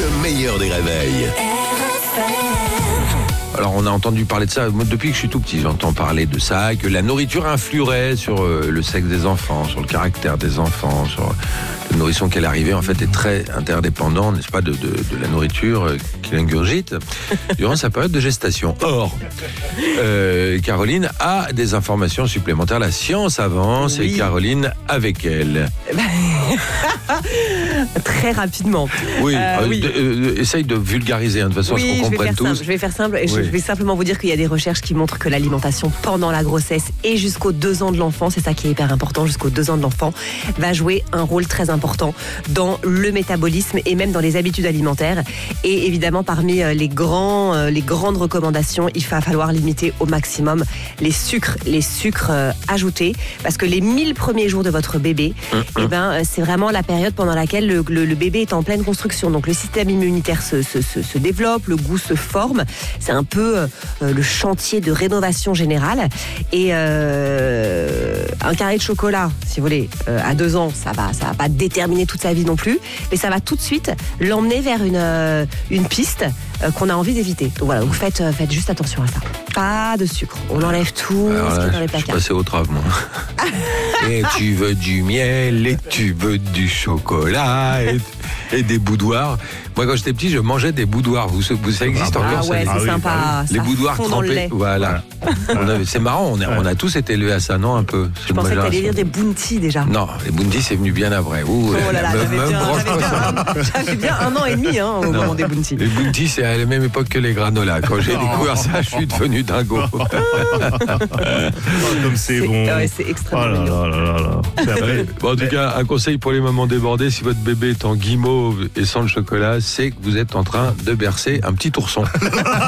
le meilleur des réveils. Alors on a entendu parler de ça, moi, depuis que je suis tout petit, j'entends parler de ça, que la nourriture influerait sur le sexe des enfants, sur le caractère des enfants, sur le nourrisson qu'elle arrivait en fait est très interdépendant, n'est-ce pas, de la nourriture qu'il ingurgite durant sa période de gestation. Or, Caroline a des informations supplémentaires, la science avance et Caroline avec elle. Très rapidement. Oui, essaye de vulgariser, de toute façon, oui, qu'on comprenne tous. Je vais faire simple. Et je vais simplement vous dire qu'il y a des recherches qui montrent que l'alimentation pendant la grossesse et jusqu'aux 2 ans de l'enfant, c'est ça qui est hyper important, jusqu'aux 2 ans de l'enfant, va jouer un rôle très important dans le métabolisme et même dans les habitudes alimentaires. Et évidemment, parmi les grandes recommandations, il va falloir limiter au maximum les sucres ajoutés, parce que les 1000 premiers jours de votre bébé, c'est vraiment la période pendant laquelle le bébé est en pleine construction. Donc le système immunitaire se développe, le goût se forme. C'est un peu le chantier de rénovation générale. Et un carré de chocolat, si vous voulez, à 2 ans, ça va pas déterminer toute sa vie non plus, mais ça va tout de suite l'emmener vers une piste qu'on a envie d'éviter. Donc voilà, vous faites juste attention à ça. Pas de sucre. On enlève tout ce qui est dans les placards. Je suis passé au trave, moi. Et tu veux du miel, et tu veux du chocolat, et des boudoirs. Moi, quand j'étais petit, je mangeais des boudoirs. Ça existe encore, ça. Ouais, c'est sympa. Les boudoirs trempés. Voilà. C'est marrant, on a tous été élevés à ça, non, un peu. Je pensais que t'allais dire des bounty déjà. Non, les bounty, c'est venu bien après. Oh là là, j'avais bien 1 an et demi au moment des bounty. Les bounty, c'est à la même époque que les granolas. Quand j'ai découvert ça, je suis devenu dingo. Comme c'est bon. C'est extrêmement mignon. Bon, en tout cas, un conseil pour les mamans débordées, si votre bébé est en guimauve et sans le chocolat, c'est que vous êtes en train de bercer un petit ourson.